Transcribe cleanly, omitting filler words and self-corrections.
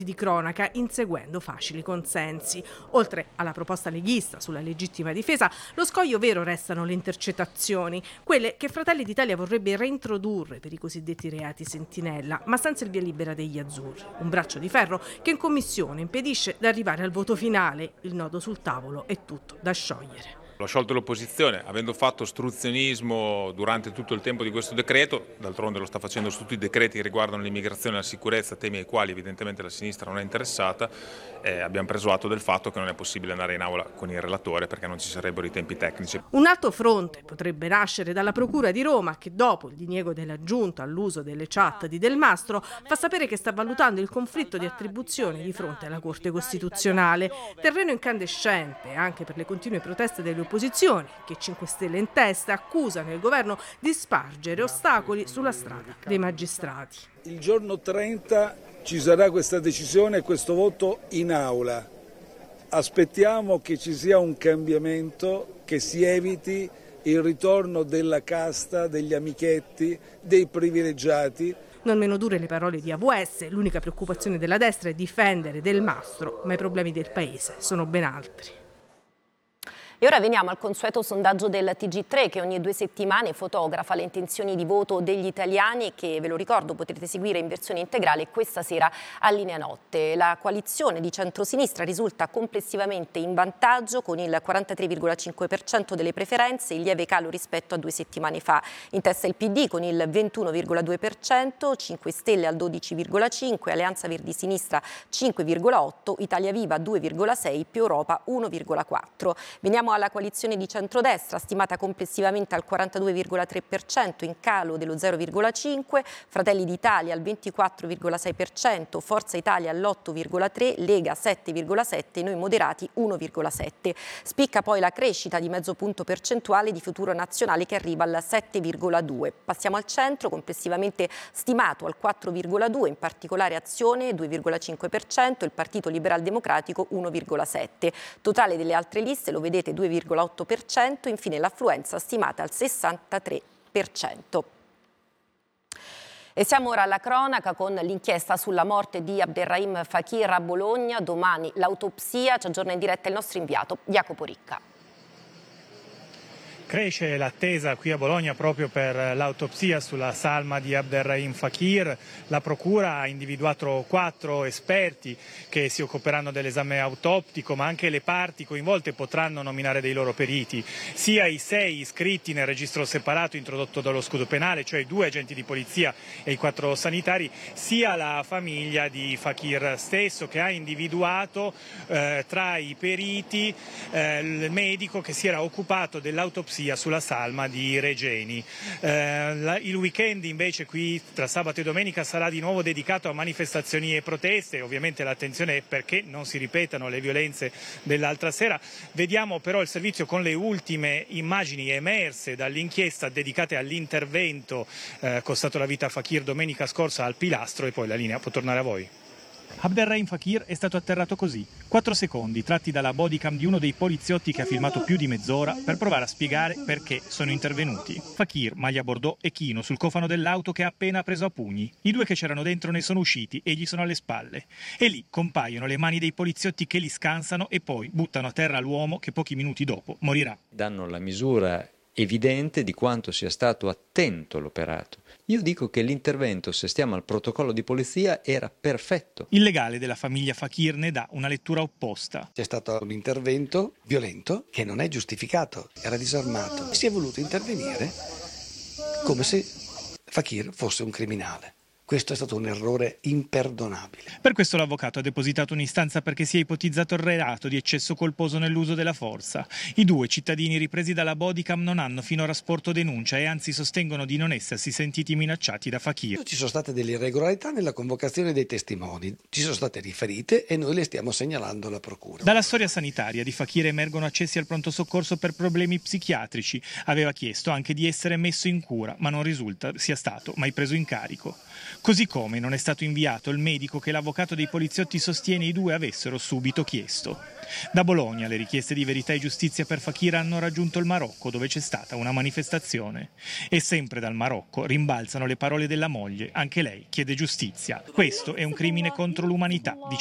di cronaca inseguendo facili consensi. Oltre alla proposta leghista sulla legittima difesa, lo scoglio vero restano le intercettazioni, quelle che Fratelli d'Italia vorrebbe reintrodurre per i cosiddetti reati sentinella, ma senza il via libera degli azzurri. Un braccio di ferro che in commissione impedisce di arrivare al voto finale. Il nodo sul tavolo è tutto da sciogliere. L'ho sciolto l'opposizione, avendo fatto ostruzionismo durante tutto il tempo di questo decreto, d'altronde lo sta facendo su tutti i decreti che riguardano l'immigrazione e la sicurezza, temi ai quali evidentemente la sinistra non è interessata, abbiamo preso atto del fatto che non è possibile andare in aula con il relatore perché non ci sarebbero i tempi tecnici. Un altro fronte potrebbe nascere dalla Procura di Roma che, dopo il diniego della Giunta all'uso delle chat di Del Mastro, fa sapere che sta valutando il conflitto di attribuzione di fronte alla Corte Costituzionale, terreno incandescente anche per le continue proteste delle opposizioni che 5 Stelle in testa accusano il governo di spargere ostacoli sulla strada dei magistrati. Il giorno 30 ci sarà questa decisione e questo voto in aula. Aspettiamo che ci sia un cambiamento, che si eviti il ritorno della casta, degli amichetti, dei privilegiati. Non meno dure le parole di AVS, l'unica preoccupazione della destra è difendere Del Mastro, ma i problemi del paese sono ben altri. E ora veniamo al consueto sondaggio del TG3 che ogni 2 settimane fotografa le intenzioni di voto degli italiani e che, ve lo ricordo, potrete seguire in versione integrale questa sera a Linea Notte. La coalizione di centrosinistra risulta complessivamente in vantaggio con il 43,5% delle preferenze, in lieve calo rispetto a 2 settimane fa. In testa il PD con il 21,2%, 5 Stelle al 12,5%, Alleanza Verdi Sinistra 5,8%, Italia Viva 2,6%, Più Europa 1,4%. Veniamo alla coalizione di centrodestra, stimata complessivamente al 42,3%, in calo dello 0,5%, Fratelli d'Italia al 24,6%, Forza Italia all'8,3%, Lega 7,7%, Noi Moderati 1,7%. Spicca poi la crescita di mezzo punto percentuale di Futuro Nazionale che arriva al 7,2%. Passiamo al centro, complessivamente stimato al 4,2%, in particolare Azione 2,5%, il Partito Liberal Democratico 1,7%. Totale delle altre liste lo vedete 2,8%, infine l'affluenza stimata al 63%. E siamo ora alla cronaca con l'inchiesta sulla morte di Abderrahim Fakir a Bologna. Domani l'autopsia, ci aggiorna in diretta il nostro inviato Jacopo Ricca. Cresce l'attesa qui a Bologna proprio per l'autopsia sulla salma di Abderrahim Fakir. La Procura ha individuato 4 esperti che si occuperanno dell'esame autoptico, ma anche le parti coinvolte potranno nominare dei loro periti, sia i 6 iscritti nel registro separato introdotto dallo scudo penale, cioè i 2 agenti di polizia e i 4 sanitari, sia la famiglia di Fakir stesso che ha individuato tra i periti il medico che si era occupato dell'autopsia sulla salma di Regeni. Il weekend invece qui tra sabato e domenica sarà di nuovo dedicato a manifestazioni e proteste. Ovviamente l'attenzione è perché non si ripetano le violenze dell'altra sera. Vediamo però il servizio con le ultime immagini emerse dall'inchiesta dedicate all'intervento costato la vita a Fakir domenica scorsa al Pilastro, e poi la linea può tornare a voi. Abderrahim Fakir è stato atterrato così, 4 secondi tratti dalla bodycam di uno dei poliziotti che ha filmato più di mezz'ora per provare a spiegare perché sono intervenuti. Fakir, maglia bordeaux e chino sul cofano dell'auto che ha appena preso a pugni. I 2 che c'erano dentro ne sono usciti e gli sono alle spalle. E lì compaiono le mani dei poliziotti che li scansano e poi buttano a terra l'uomo che pochi minuti dopo morirà. Danno la misura evidente di quanto sia stato attento l'operato. Io dico che l'intervento, se stiamo al protocollo di polizia, era perfetto. Il legale della famiglia Fakir ne dà una lettura opposta. C'è stato un intervento violento che non è giustificato, era disarmato. Si è voluto intervenire come se Fakir fosse un criminale. Questo è stato un errore imperdonabile. Per questo l'avvocato ha depositato un'istanza perché sia ipotizzato il reato di eccesso colposo nell'uso della forza. I 2 cittadini ripresi dalla bodycam non hanno finora sporto denuncia e anzi sostengono di non essersi sentiti minacciati da Fakir. Ci sono state delle irregolarità nella convocazione dei testimoni, ci sono state riferite e noi le stiamo segnalando alla procura. Dalla storia sanitaria di Fakir emergono accessi al pronto soccorso per problemi psichiatrici. Aveva chiesto anche di essere messo in cura, ma non risulta sia stato mai preso in carico. Così come non è stato inviato il medico che l'avvocato dei poliziotti sostiene i due avessero subito chiesto. Da Bologna le richieste di verità e giustizia per Fakir hanno raggiunto il Marocco, dove c'è stata una manifestazione. E sempre dal Marocco rimbalzano le parole della moglie, anche lei chiede giustizia. Questo è un crimine contro l'umanità, dice